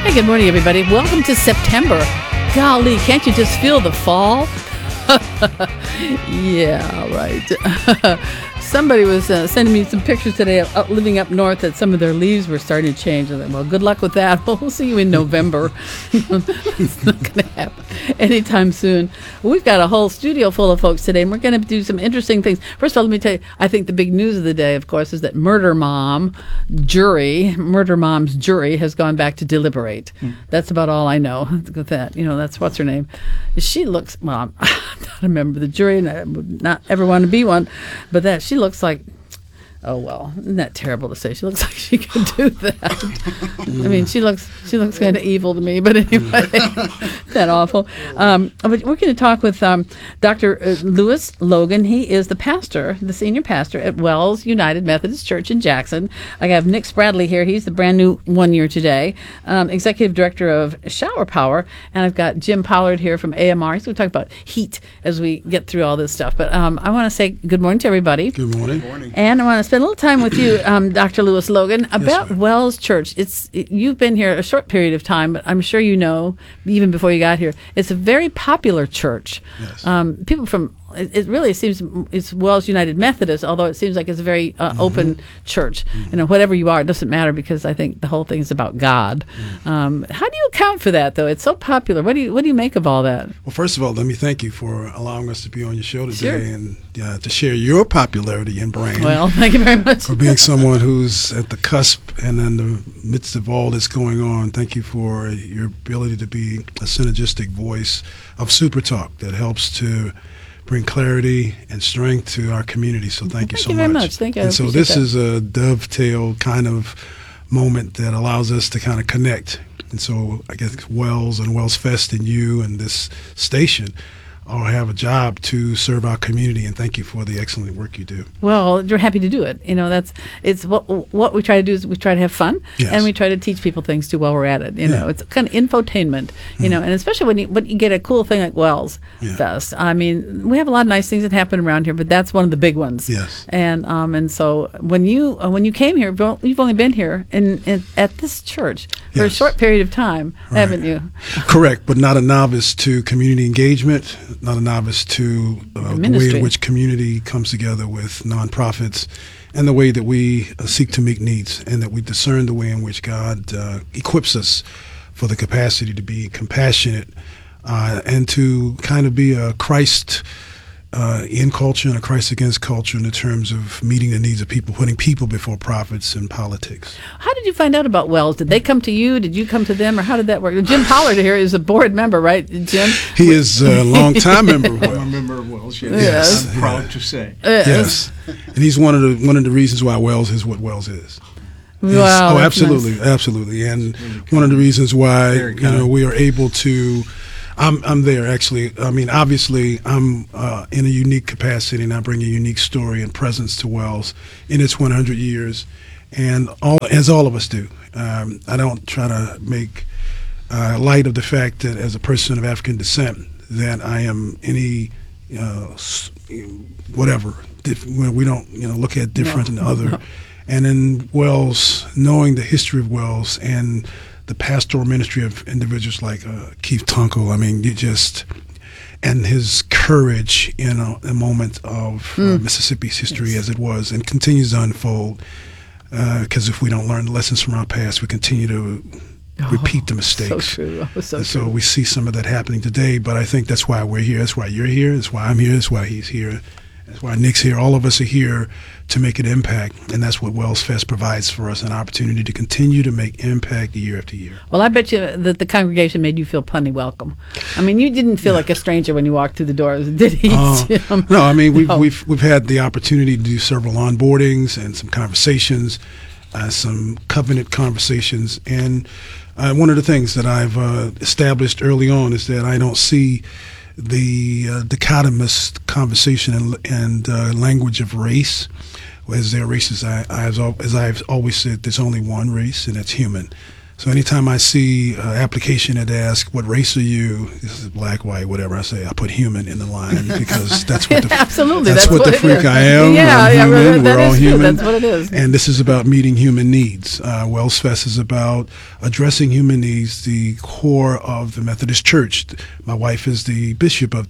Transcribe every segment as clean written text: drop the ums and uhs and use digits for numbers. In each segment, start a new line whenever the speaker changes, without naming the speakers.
Hey, good morning, everybody. Welcome to September. Golly, can't you just feel the fall? Yeah, right. Somebody was sending me some pictures today of living up north that some of their leaves were starting to change. I thought, well, good luck with that. We'll see you in November. It's not going to happen anytime soon. We've got a whole studio full of folks today, and we're going to do some interesting things. First of all, let me tell you, I think the big news of the day, of course, is that Murder Mom's jury has gone back to deliberate. That's about all I know with that. You know, that's what's her name. She looks, well, I'm not a member of the jury, and I would not ever want to be one, but that she looks like, oh well, isn't that terrible to say? She looks like she could do that. I mean, she looks kind of evil to me, but anyway, that awful. But we're going to talk with Dr. Lewis Logan. He is the senior pastor at Wells United Methodist Church in Jackson. I have Nick Spradley here. He's the brand new 1 year today, executive director of Shower Power, and I've got Jim Pollard here from AMR. He's going to talk about heat as we get through all this stuff. But I want to say good morning to everybody.
Good morning. Good morning.
And I want to spend a little time with you, Dr. Lewis Logan, about Wells Church. You've been here a short period of time, but I'm sure you know, even before you got here, it's a very popular church.
Yes.
People from, it really seems, it's Wells United Methodist, although it seems like it's a very open church. You know, whatever you are, it doesn't matter, because I think the whole thing is about God. How do you account for that, though? It's so popular. What do you make of all that?
Well, first of all, let me thank you for allowing us to be on your show today.
Sure.
And to share your popularity and brand.
Well, thank you very much.
For being someone who's at the cusp and in the midst of all that's going on. Thank you for your ability to be a synergistic voice of Super Talk that helps to bring clarity and strength to our community. So thank you so much.
Thank you very much. Thank you.
And so this is a dovetail kind of moment that allows us to kind of connect. And so I guess Wells and Wells Fest and you and this station all have a job to serve our community, and thank you for the excellent work you do.
Well, you're happy to do it. You know, it's what we try to do is we try to have fun,
Yes.
and we try to teach people things too while we're at it. You know, it's kind of infotainment. You know, and especially when you get a cool thing like Wells Fest. I mean, we have a lot of nice things that happen around here, but that's one of the big ones.
Yes.
And so when you came here, you've only been here at this church for a short period of time, haven't you?
Correct, but not a novice to community engagement, not a novice to the way in which community comes together with nonprofits, and the way that we seek to meet needs, and that we discern the way in which God equips us for the capacity to be compassionate and to kind of be a Christ in culture and a Christ against culture in the terms of meeting the needs of people, putting people before profits and politics.
How did you find out about Wells? Did they come to you? Did you come to them? Or how did that work? Jim Pollard here is a board member, right, Jim?
He is a long-time member of Wells.
I'm a member of Wells, yes. I'm proud to say.
Yes. And he's one of the reasons why Wells is what Wells is.
Wow,
absolutely,
nice.
Absolutely. And one of the reasons why we are able to I'm there, actually. I mean, obviously, I'm in a unique capacity, and I bring a unique story and presence to Wells in its 100 years, and as all of us do. I don't try to make light of the fact that as a person of African descent, that I am any whatever. We don't look at different and other. No. And in Wells, knowing the history of Wells and the pastoral ministry of individuals like Keith Tunkel, I mean, and his courage in a moment of Mississippi's history as it was and continues to unfold, because if we don't learn the lessons from our past, we continue to repeat the mistakes.
So true.
So we see some of that happening today, but I think that's why we're here. That's why you're here. That's why I'm here. That's why he's here. That's why Nick's here. All of us are here to make an impact, and that's what Wells Fest provides for us, an opportunity to continue to make impact year after year.
Well, I bet you that the congregation made you feel plenty welcome. I mean, you didn't feel like a stranger when you walked through the doors, did he?
No, I mean, we've had the opportunity to do several onboardings and some conversations, some covenant conversations, and one of the things that I've established early on is that I don't see the dichotomous conversation and language of race. As there are races, as I've always said, there's only one race, and that's human. So anytime I see an application that asks, what race are you? This is black, white, whatever. I say, I put human in the line because that's what the,
absolutely.
that's what the freak I am.
Yeah,
I'm human.
We're all
human.
That's what it is.
And this is about meeting human needs. Wells Fest is about addressing human needs, the core of the Methodist Church. My wife is the bishop of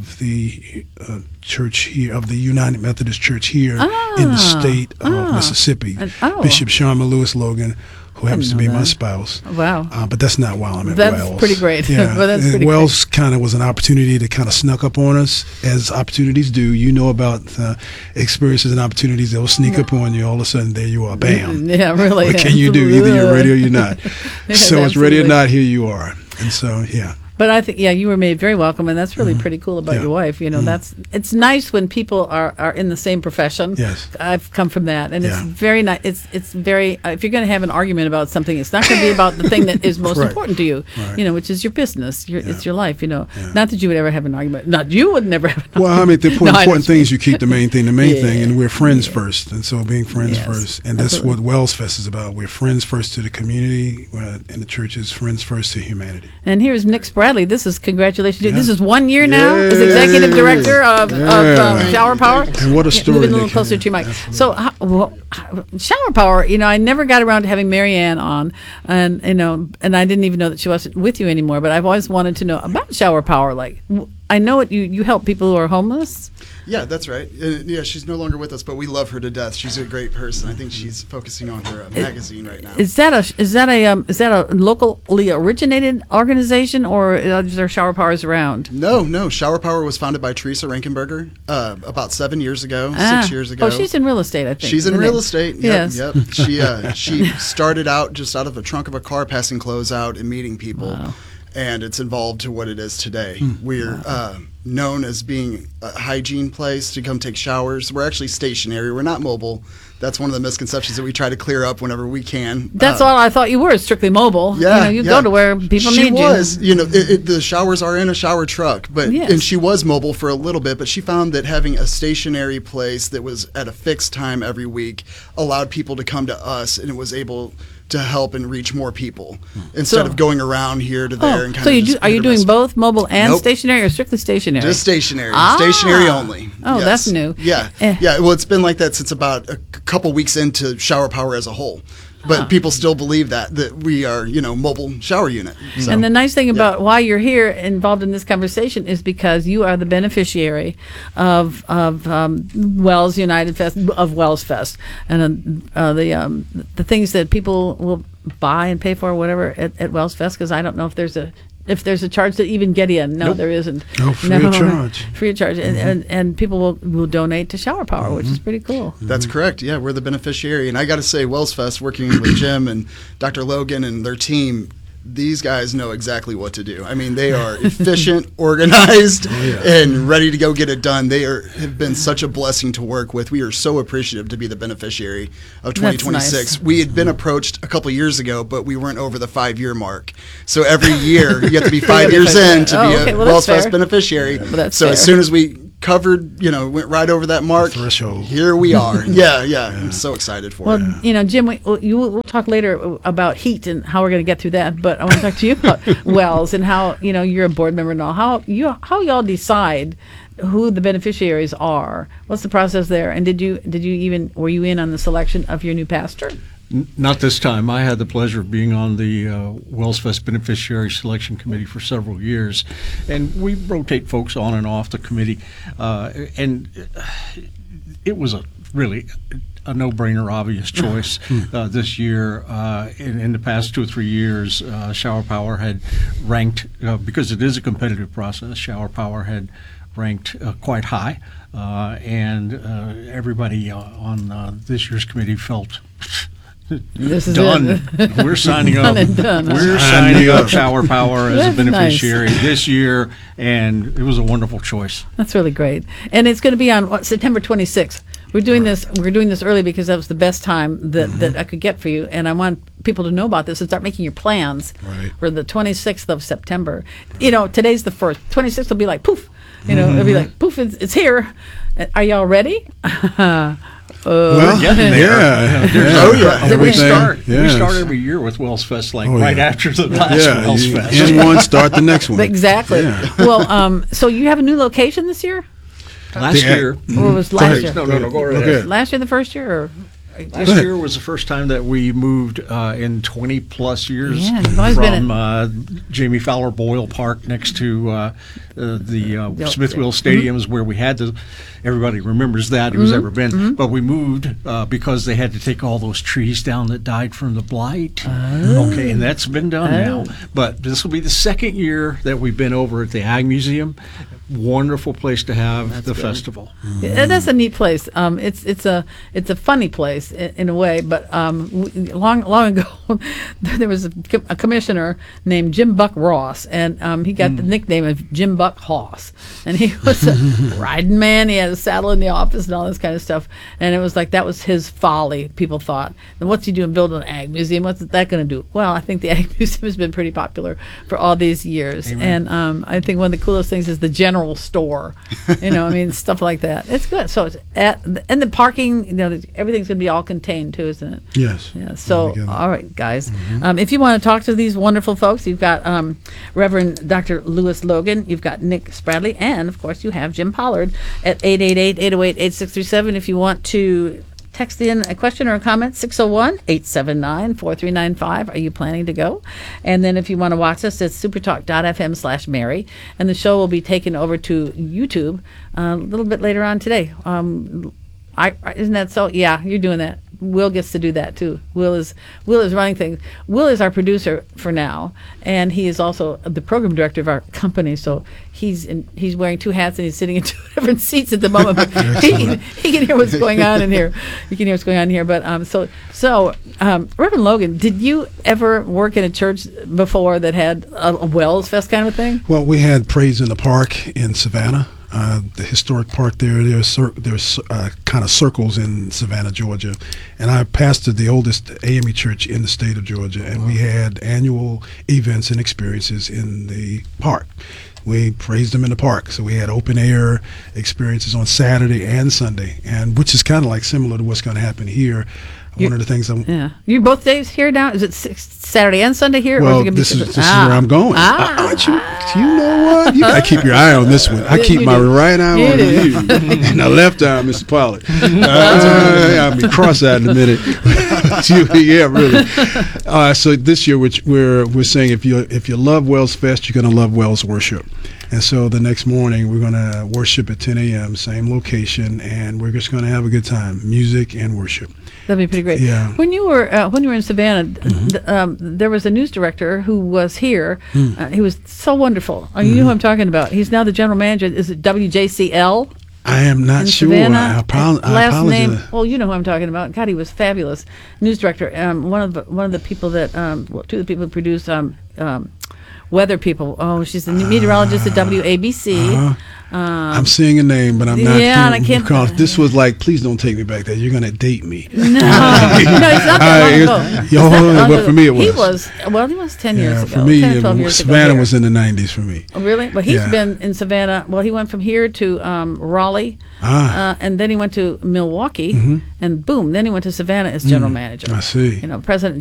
the church here, of the United Methodist Church here in the state of Mississippi. Bishop Sharma Lewis Logan, who happens to be my spouse.
Wow.
But that's not while I'm at
Wells.
Wells.
That's pretty great.
Yeah.
Well, that's pretty
Wells kind of was an opportunity that kind of snuck up on us, as opportunities do. You know about experiences and opportunities that will sneak up on you. All of a sudden, there you are. Bam.
Yeah, really.
What can you do? Either you're ready or you're not. So it's ready or
absolutely.
not, here you are. And so, yeah.
But I think, you were made very welcome, and that's really pretty cool about your wife. It's nice when people are in the same profession.
Yes.
I've come from that, and it's very nice. It's very, if you're going to have an argument about something, it's not going to be about the thing that is most
Right.
important to you,
Right.
which is your business. It's your life, Not that you would ever have an argument. Not you would never have an
Well, I
argument.
mean, the
No, I
important
understand.
thing is you keep the main thing, and we're friends
Yeah.
first. And so being friends
Yes,
first. And that's
absolutely.
what Wells Fest is about. We're friends first to the community, and the church is friends first to humanity.
And here's Nick Spradley. This is congratulations.
Yeah.
This is 1 year now
Yay.
as executive director of Shower Power.
And what a story.
Moving a little
Nick.
closer to your mic.
Absolutely.
So, Shower Power. I never got around to having Marianne on, and I didn't even know that she wasn't with you anymore. But I've always wanted to know about Shower Power. Like, I know you help people who are homeless.
Yeah, that's right. Yeah, she's no longer with us, but we love her to death. She's a great person. I think she's focusing on her magazine right now.
Is that a locally originated organization, or is there Shower Powers around?
No. Shower Power was founded by Teresa Rankenberger about 7 years ago, 6 years ago.
Oh, she's in real estate, I think.
She's in
isn't
real
it?
estate.
Yes.
Yep. She started out just out of the trunk of a car, passing clothes out and meeting people.
Wow.
And it's evolved to what it is today. We're known as being a hygiene place to come take showers. We're actually stationary. We're not mobile. That's one of the misconceptions that we try to clear up whenever we can.
That's all I thought you were, strictly mobile.
Yeah,
you go to where people
she
need
was,
you.
the showers are in a shower truck, but
Yes.
and she was mobile for a little bit, but she found that having a stationary place that was at a fixed time every week allowed people to come to us, and it was able to help and reach more people instead of going around here to there and kind
So
of.
are you doing both mobile and
Nope.
stationary, or strictly stationary?
Just stationary,
Ah.
stationary only.
Oh,
Yes.
that's new.
Yeah,
Eh.
yeah. Well, it's been like that since about a couple weeks into Shower Power as a whole, but people still believe that we are, mobile shower unit. So,
And the nice thing about why you're here involved in this conversation is because you are the beneficiary of Wells United Fest, of Wells Fest, and the things that people will buy and pay for, whatever, at Wells Fest. Because I don't know if there's a charge to even get in. No, there isn't.
No, free of charge.
Free of charge, and people will donate to Shower Power, which is pretty cool.
That's correct. Yeah, we're the beneficiary. And I got to say, Wells Fest, working with Jim and Dr. Logan and their team, these guys know exactly what to do. I mean, they are efficient, organized, and ready to go get it done. They have been such a blessing to work with. We are so appreciative to be the beneficiary of 2026.
Nice.
We had been approached a couple years ago, but we weren't over the 5-year mark. So every year, you have to be 5 years in to be
okay,
a
well,
Wells
that's
Fest
fair.
beneficiary.
Well, that's
so as
fair.
soon as we covered, went right over that mark.
Threshold.
Here we are. Yeah. I'm so excited for it.
Well, Jim, we'll talk later about heat and how we're going to get through that. But I want to talk to you about Wells and how you're a board member and all. How y'all decide who the beneficiaries are? What's the process there? And were you in on the selection of your new pastor?
Not this time. I had the pleasure of being on the Wells Fest Beneficiary Selection Committee for several years, and we rotate folks on and off the committee, and it was really a no-brainer, obvious choice this year. In the past 2 or 3 years, Shower Power had ranked, because it is a competitive process, Shower Power had ranked quite high, and everybody on this year's committee felt
This is
done.
it.
We're signing up.
Done and done.
We're signing up Shower Power as a
That's
beneficiary this year, and it was a wonderful choice.
That's really great. And it's going to be on September 26th. We're doing this early because that was the best time that I could get for you, and I want people to know about this and start making your plans for the 26th of September. Today's the 1st. 26th will be like poof. It'll be like poof. It's here. Are y'all ready?
Well,
getting there.
Oh, yeah.
We
Everything,
start
yes.
every year with Wells Fest, like
Oh,
right
yeah.
after the last Wells
you
Fest.
end one, start the next one.
Exactly.
Yeah.
Well, so you have a new location this year?
Last year,
Or was last year?
no, go right
Okay.
ahead.
Last year, the first year? Or?
Last year was the first time that we moved in 20 plus years
Yeah, you've always been
from Jamie Fowler Boyle Park next to the Smithville Stadiums where we had to. Everybody remembers that who's ever been. But we moved because they had to take all those trees down that died from the blight. Okay, and that's been done now. But this will be the second year that we've been over at the Ag Museum. Wonderful place to have the festival.
Yeah, that's a neat place. It's a funny place in a way, but long ago there was a commissioner named Jim Buck Ross, and he got the nickname of Jim Buck Hoss, and he was a riding man. He had a saddle in the office and all this kind of stuff, and it was like that was his folly. People thought, and what's he doing building an ag museum? What's that going to do? Well, I think the ag museum has been pretty popular for all these years.
Amen.
And I think one of the coolest things is the general store, I mean, stuff like that. It's good. So it's and the parking, everything's going to be all contained too, isn't it?
Yes.
Yeah. So,
Together.
all right, guys. If you want to talk to these wonderful folks, you've got Reverend Dr. Lewis Logan, you've got Nick Spradley, and of course you have Jim Pollard at 888-808-8637. If you want to text in a question or a comment, 601-879-4395. Are you planning to go? And then if you want to watch us, it's supertalk.fm/Mary. And the show will be taken over to YouTube a little bit later on today. Isn't that so? Yeah, you're doing that. Will gets to do that too. Will is running things. Will is our producer for now, and he is also the program director of our company. So he's wearing two hats and he's sitting in two different seats at the moment. But he can hear what's going on in here. You can hear what's going on here. But Reverend Logan, did you ever work in a church before that had a Wells Fest kind of thing?
Well, we had Praise in the Park in Savannah. The historic park there's kind of circles in Savannah, Georgia, and I pastored the oldest AME church in the state of Georgia, and we had annual events and experiences in the park. We praised them in the park, so we had open air experiences on Saturday and Sunday, and which is kind of like similar to what's going to happen here. One of the things
You both days here now? Is it Saturday and Sunday here?
Well,
or is it gonna
this
be
is where I'm going. You know what? You gotta keep your eye on this one. I keep my right eye on you and the left eye, Mr. Pollard. I'll be cross-eyed in a minute. Yeah, really. So this year, we're saying if you love Wells Fest, you're gonna love Wells Worship. And so the next morning, we're going to worship at 10 a.m., same location, and we're just going to have a good time, music and worship.
That'd be pretty great.
Yeah.
When you were in Savannah, there was a news director who was here. He was so wonderful. You know who I'm talking about. He's now the general manager. Is it WJCL?
I am not
in
sure.
Savannah?
I
Last
apologize.
name. Well, you know who I'm talking about. God, he was fabulous. News director. One of the people that two of the people who produce Weather People. Oh, she's the meteorologist at WABC.
I'm seeing a name, but I'm not.
Yeah, and I can't.
Recall. This was like, please don't take me back there. You're going to date me.
No, it's not that long ago.
But for me, it was.
He was 10 years ago.
For me,
10 or 12 years
Savannah
ago
was in the 90s for me.
Oh, really? Well, he's been in Savannah. Well, he went from here to Raleigh, and then he went to Milwaukee, and boom, then he went to Savannah as general manager.
I see.
President